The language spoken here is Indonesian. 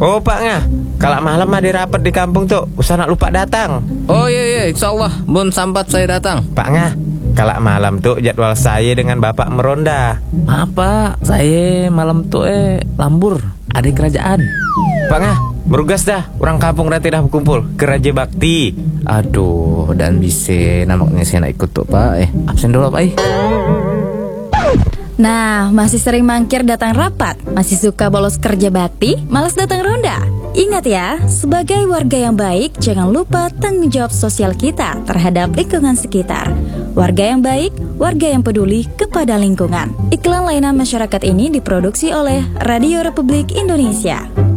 Oh Pak Ngah, kalau malam ada rapat di kampung tuh, usah nak lupa datang. Oh iya, insya Allah, mun sampat saya datang. Pak Ngah, kalau malam tuh jadwal saya dengan Bapak meronda. Apa? Saya malam tuh lambur, ada kerajaan. Pak Ngah, merugas dah, orang kampung nanti dah berkumpul ke Raja Bakti. Aduh, dan bisa nampaknya saya nak ikut tuh Pak. Absen dulu Pak. Nah, masih sering mangkir datang rapat, masih suka bolos kerja bakti, malas datang ronda. Ingat ya, sebagai warga yang baik, jangan lupa tanggung jawab sosial kita terhadap lingkungan sekitar. Warga yang baik, warga yang peduli kepada lingkungan. Iklan layanan masyarakat ini diproduksi oleh Radio Republik Indonesia.